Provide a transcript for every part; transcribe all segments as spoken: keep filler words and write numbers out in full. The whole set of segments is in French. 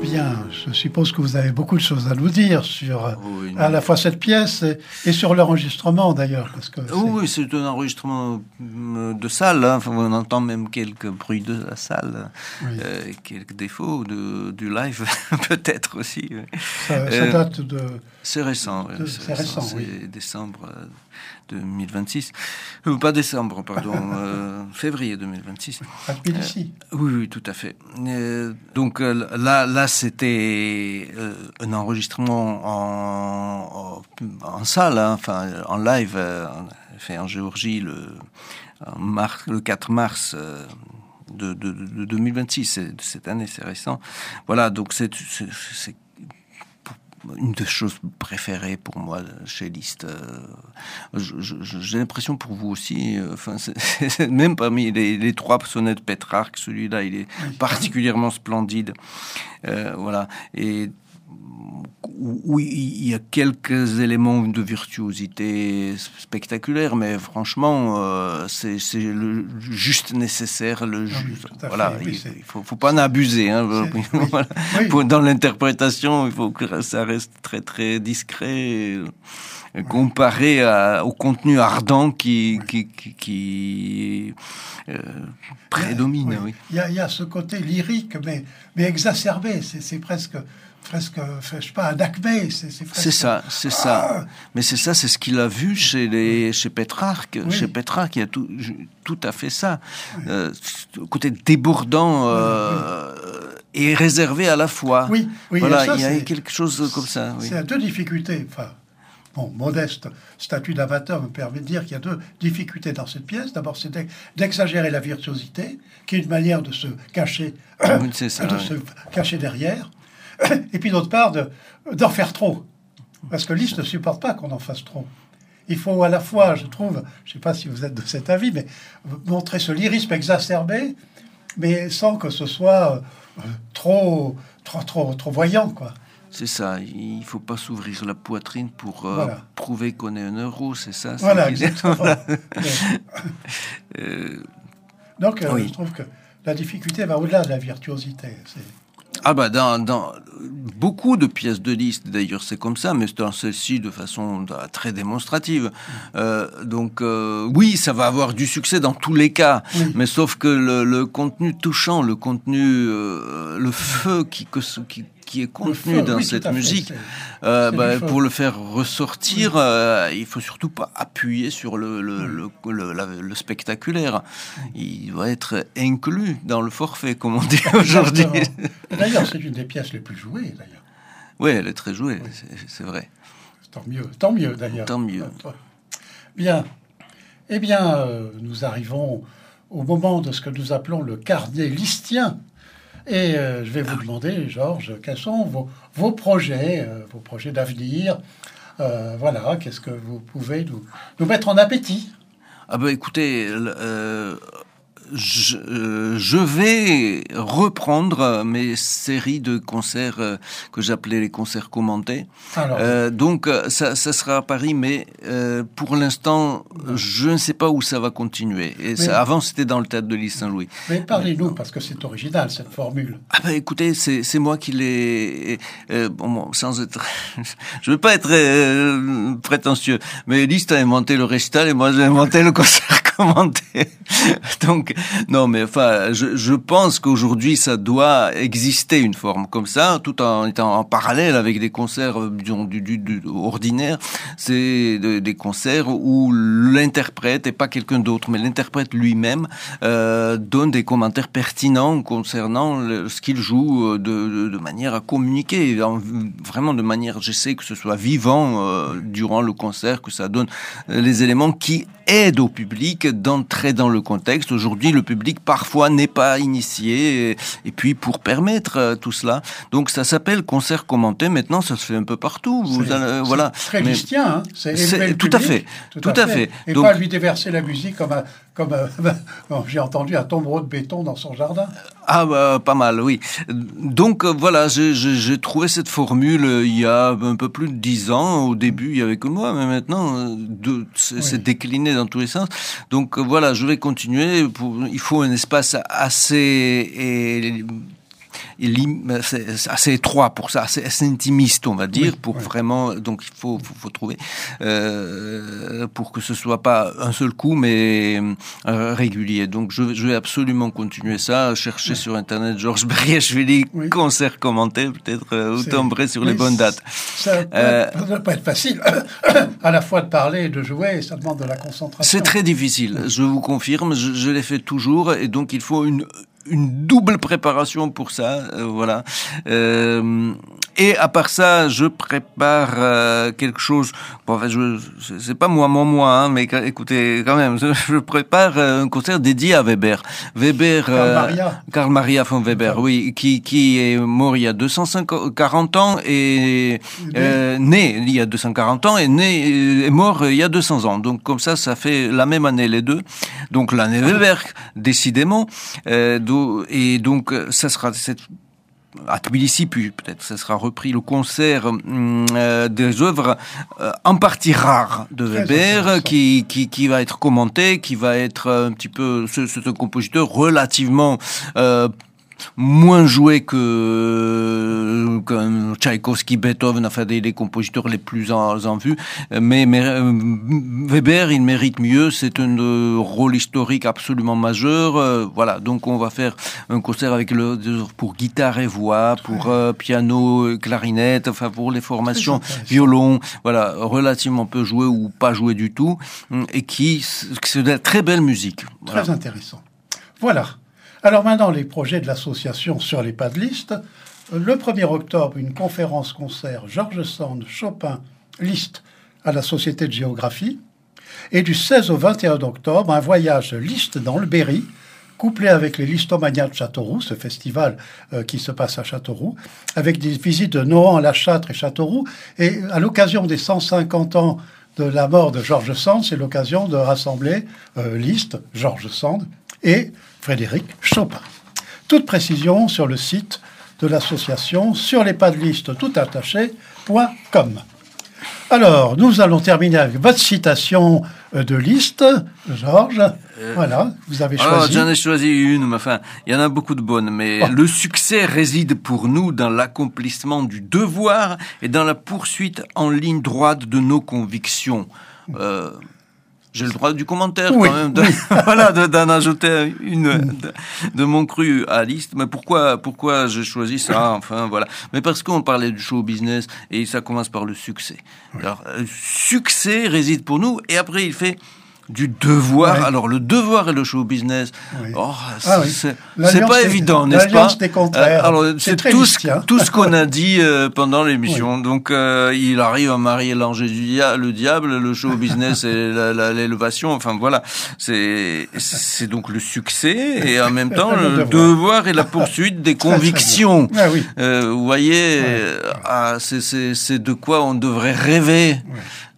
bien, je suppose que vous avez beaucoup de choses à nous dire sur oui, à la fois cette pièce et, et sur l'enregistrement d'ailleurs. Parce que c'est... Oui, c'est un enregistrement de salle. Hein. Enfin, on entend même quelques bruits de la salle, oui. euh, quelques défauts de, du live, peut-être aussi. Ça, ça euh, date de... C'est récent. De, c'est, c'est récent, récent oui. C'est décembre deux mille vingt-six. Euh, pas décembre, pardon. euh, février deux mille vingt-six. À Tbilissi. Euh, oui, oui, tout à fait. Euh, donc euh, là, là, c'était euh, un enregistrement en, en, en salle, hein, enfin en live, euh, fait en Géorgie le, en mars, le quatre mars. Euh, de, de, de deux mille vingt-six, c'est, de cette année, c'est récent. Voilà, donc c'est, c'est, c'est une des choses préférées pour moi chez Liszt. Euh, je, je, j'ai l'impression pour vous aussi. Euh, enfin, c'est, c'est, même parmi les, les trois sonnets de Petrarch, celui-là, il est particulièrement splendide. Euh, voilà. Et oui, il y a quelques éléments de virtuosité spectaculaire, mais franchement, euh, c'est, c'est le juste nécessaire. Le ju- oui, voilà, fait, oui, il, c'est... il faut, faut pas en abuser. Hein, oui, voilà. Oui. Pour, dans l'interprétation, il faut que ça reste très très discret, oui. comparé à, au contenu ardent qui oui. qui, qui, qui euh, prédomine. Oui. Il y a, il y a ce côté lyrique, mais mais exacerbé. C'est, c'est presque. presque, je sais pas, un acmé. C'est, c'est, presque... c'est ça, c'est ah ça. Mais c'est ça, c'est ce qu'il a vu chez les, chez Petrarch. Oui. Chez Petrarch, il y a tout, tout à fait ça. Oui. Euh, côté débordant euh, oui. et réservé à la fois. Oui, oui. Voilà, ça, il y a c'est, quelque chose comme ça. Oui. C'est à deux difficultés. Enfin, bon, modeste statut d'amateur me permet de dire qu'il y a deux difficultés dans cette pièce. D'abord, c'est d'exagérer la virtuosité, qui est une manière de se cacher, oui, c'est ça, de oui. se cacher derrière. Et puis d'autre part, de, d'en faire trop. Parce que Liszt ne supporte pas qu'on en fasse trop. Il faut à la fois, je trouve, je ne sais pas si vous êtes de cet avis, mais montrer ce lyrisme exacerbé, mais sans que ce soit euh, trop, trop, trop, trop voyant, quoi. C'est ça, il ne faut pas s'ouvrir la poitrine pour euh, voilà. prouver qu'on est un euro, c'est ça c'est Voilà, exactement. euh... Donc, euh, oui. je trouve que la difficulté va au-delà de la virtuosité. C'est... Ah bah dans, dans beaucoup de pièces de Liszt d'ailleurs c'est comme ça, mais dans celle-ci de façon très démonstrative. Euh, donc euh, oui, ça va avoir du succès dans tous les cas, oui. mais sauf que le, le contenu touchant, le contenu, euh, le feu qui, que, qui qui est contenu feu, dans oui, cette fait, musique, c'est, euh, c'est bah, pour le faire ressortir, oui. euh, il faut surtout pas appuyer sur le, le, oui. le, le, la, le spectaculaire. Il doit être inclus dans le forfait, comme on dit aujourd'hui. D'ailleurs, c'est une des pièces les plus jouées, d'ailleurs. Oui, elle est très jouée, oui. c'est, c'est vrai. Tant mieux, tant mieux, d'ailleurs. Tant mieux. Bien. Eh bien, euh, nous arrivons au moment de ce que nous appelons le carnet listien. Et euh, je vais vous demander, Georges, quels sont vos, vos projets, euh, vos projets d'avenir. Euh, voilà, qu'est-ce que vous pouvez nous, nous mettre en appétit? Ah ben écoutez, euh, je, euh, je vais reprendre mes séries de concerts euh, que j'appelais les concerts commentés. Alors, euh, donc ça, ça sera à Paris, mais euh, pour l'instant, ouais. je ne sais pas où ça va continuer. Et mais, ça, avant, c'était dans le théâtre de l'île Saint-Louis. Mais parlez-nous, mais, parce que c'est original cette formule. Ah ben écoutez, c'est, c'est moi qui l'ai. Euh, bon, sans être, je veux pas être euh, prétentieux, mais Liszt a inventé le récital et moi j'ai inventé le concert commenté. Donc non, mais enfin, je, je pense qu'aujourd'hui, ça doit exister une forme comme ça, tout en étant en parallèle avec des concerts disons, du, du, du ordinaire. C'est de, des concerts où l'interprète, et pas quelqu'un d'autre, mais l'interprète lui-même, euh, donne des commentaires pertinents concernant le, ce qu'il joue de, de, de manière à communiquer, vraiment de manière, j'essaie que ce soit vivant euh, durant le concert, que ça donne les éléments qui aident au public d'entrer dans le contexte. Aujourd'hui, le public parfois n'est pas initié, et, et puis pour permettre euh, tout cela. Donc ça s'appelle concert commenté. Maintenant, ça se fait un peu partout. Vous c'est, allez, voilà. C'est très listien, hein. C'est, c'est tout public, à fait, tout, tout à fait. fait. Et donc, pas lui déverser la musique comme un, comme un, bon, j'ai entendu un tombereau de béton dans son jardin. Ah bah, pas mal, oui. Donc euh, voilà, j'ai, j'ai, j'ai trouvé cette formule euh, il y a un peu plus de dix ans. Au début, il y avait que moi, mais maintenant, euh, de, c'est, oui. c'est décliné dans tous les sens. Donc euh, voilà, je vais continuer. Pour, il faut un espace assez et, c'est assez étroit pour ça, assez, assez intimiste, on va dire, oui, pour oui. vraiment. Donc il faut, faut, faut trouver euh, pour que ce soit pas un seul coup, mais euh, régulier. Donc je, je vais absolument continuer ça. Chercher oui. sur internet Georges Beriashvili oui. concert commenté, peut-être euh, ou tomber sur oui, les bonnes dates. Ça ne euh, doit pas être facile à la fois de parler et de jouer. Ça demande de la concentration. C'est très difficile. Je vous confirme. Je, je l'ai fait toujours, et donc il faut une une double préparation pour ça, euh, voilà. Euh, et à part ça, je prépare euh, quelque chose. Bon, enfin, je, c'est pas moi, moi, moi, hein, mais écoutez, quand même, je, je prépare un concert dédié à Weber. Weber, Karl euh, Maria. Karl Maria von Weber, okay. oui, qui qui est mort il y a deux cent quarante ans et euh, né il y a deux cent quarante ans et né est mort il y a deux cents ans. Donc comme ça, ça fait la même année les deux. Donc l'année Weber, décidément. Euh, Et donc, ça sera cette, à Tbilissi, puis peut-être ça sera repris le concert euh, des œuvres euh, en partie rares de Weber, qui, qui qui va être commenté, qui va être un petit peu, c'est un compositeur relativement euh, moins joué que, que Tchaïkovski, Beethoven, enfin des, des compositeurs les plus en, en vue, mais, mais euh, Weber, il mérite mieux, c'est un euh, rôle historique absolument majeur, euh, voilà, donc on va faire un concert avec le, pour guitare et voix, pour euh, piano, clarinette, enfin pour les formations, violon, voilà, relativement peu joué ou pas joué du tout, et qui, c'est de la très belle musique. Voilà. Très intéressant. Voilà. Alors maintenant, les projets de l'association sur les pas de liste. Le premier octobre, une conférence-concert George Sand, Chopin, Liszt à la Société de Géographie. Et du seize au vingt et un octobre, un voyage Liszt dans le Berry, couplé avec les Listomanias de Châteauroux, ce festival euh, qui se passe à Châteauroux, avec des visites de Nohant, La Châtre et Châteauroux. Et à l'occasion des cent cinquante ans de la mort de George Sand, c'est l'occasion de rassembler euh, Liszt, George Sand et Frédéric Chopin. Toute précision sur le site de l'association sur les pas de liste tout attaché point com. Alors, nous allons terminer avec votre citation de Liszt, Georges. Euh, voilà, vous avez choisi. Alors, j'en ai choisi une, mais enfin, il y en a beaucoup de bonnes. Mais oh. Le succès réside pour nous dans l'accomplissement du devoir et dans la poursuite en ligne droite de nos convictions. Euh, J'ai le droit du commentaire, oui, quand même, de, oui. voilà, de, d'en ajouter une de, de mon cru à Liszt. Mais pourquoi, pourquoi j'ai choisi ça? Enfin, voilà. Mais parce qu'on parlait du show business et ça commence par le succès. Oui. Alors, le succès réside pour nous et après il fait du devoir. Ouais. Alors, le devoir et le show business, oui. oh, c'est, ah oui. c'est, c'est pas évident, n'est-ce pas? Des contraires. Euh, alors, c'est, c'est tout, ce, tout ce qu'on a dit euh, pendant l'émission. Oui. Donc, euh, il arrive à marier l'ange et dia- le diable, le show business et la, la, l'élévation. Enfin, voilà. C'est, c'est donc le succès et en même temps, le, le devoir. devoir et la poursuite des convictions. Ah, oui. euh, vous voyez, ouais. ah, c'est, c'est, c'est de quoi on devrait rêver. Ouais.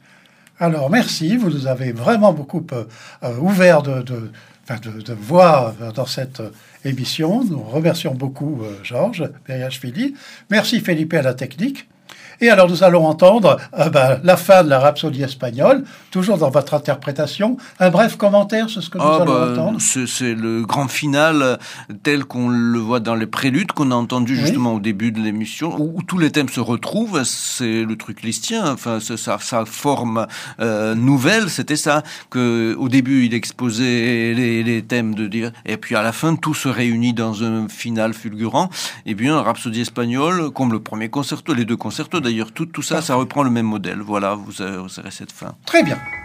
Alors, merci, vous nous avez vraiment beaucoup euh, ouvert de, de, de, de voix dans cette émission. Nous remercions beaucoup euh, Georges Beriashvili. Merci Felipe à la technique. Et alors, nous allons entendre euh, ben, la fin de la Rhapsodie espagnole, toujours dans votre interprétation. Un bref commentaire sur ce que nous ah, allons bah, entendre. c'est, c'est le grand final tel qu'on le voit dans les préludes qu'on a entendu justement oui. au début de l'émission, où, où tous les thèmes se retrouvent. C'est le truc listien. Enfin, c'est sa, sa forme euh, nouvelle, c'était ça. Que au début, il exposait les, les thèmes de dire, et puis à la fin, tout se réunit dans un final fulgurant. Et bien, Rhapsodie espagnole, comme le premier concerto, les deux concertos. D'ailleurs, tout, tout ça, ça reprend le même modèle. Voilà, vous avez, vous avez cette fin. Très bien.